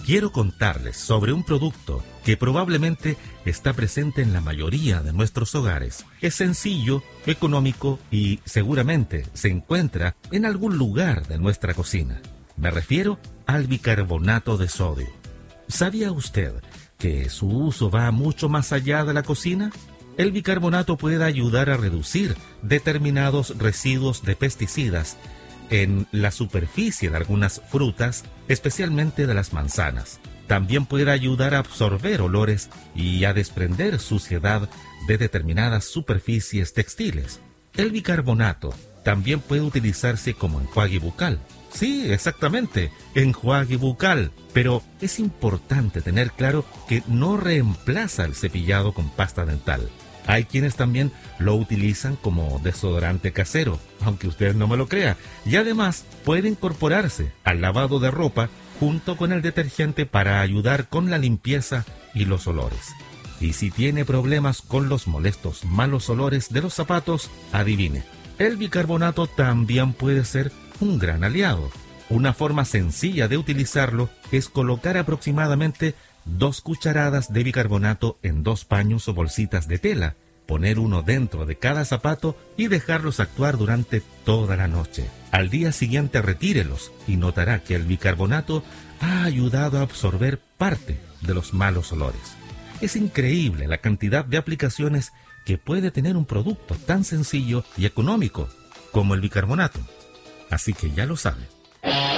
quiero contarles sobre un producto que probablemente está presente en la mayoría de nuestros hogares. Es sencillo, económico y seguramente se encuentra en algún lugar de nuestra cocina. Me refiero al bicarbonato de sodio. ¿Sabía usted que su uso va mucho más allá de la cocina? El bicarbonato puede ayudar a reducir determinados residuos de pesticidas en la superficie de algunas frutas, especialmente de las manzanas. También puede ayudar a absorber olores y a desprender suciedad de determinadas superficies textiles. El bicarbonato también puede utilizarse como enjuague bucal. Sí, exactamente, enjuague bucal. Pero es importante tener claro que no reemplaza el cepillado con pasta dental. Hay quienes también lo utilizan como desodorante casero, aunque usted no me lo crea, y además puede incorporarse al lavado de ropa junto con el detergente para ayudar con la limpieza y los olores. Y si tiene problemas con los molestos malos olores de los zapatos, adivine, el bicarbonato también puede ser un gran aliado. Una forma sencilla de utilizarlo es colocar aproximadamente 2 cucharadas de bicarbonato en 2 paños o bolsitas de tela, poner uno dentro de cada zapato y dejarlos actuar durante toda la noche. Al día siguiente retírelos y notará que el bicarbonato ha ayudado a absorber parte de los malos olores. Es increíble la cantidad de aplicaciones que puede tener un producto tan sencillo y económico como el bicarbonato. Así que ya lo sabe.